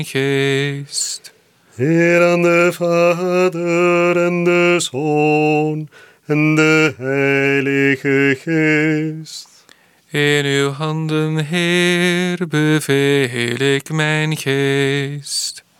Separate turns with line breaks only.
geest.
Eer aan de Vader en de Zoon en de Heilige Geest.
In uw handen, Heer, beveel ik mijn geest.